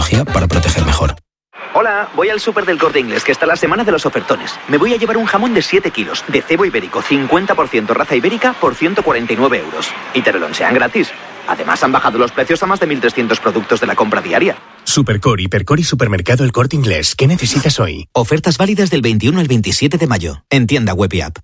tecnología para proteger mejor. Hola, voy al súper del Corte Inglés, que está la semana de los ofertones. Me voy a llevar un jamón de 7 kilos, de cebo ibérico, 50% raza ibérica, por 149 euros. Y te lo lonchean gratis. Además, han bajado los precios a más de 1.300 productos de la compra diaria. Supercore, Hipercore y Supermercado El Corte Inglés. ¿Qué necesitas hoy? Ofertas válidas del 21 al 27 de mayo. En tienda web y app.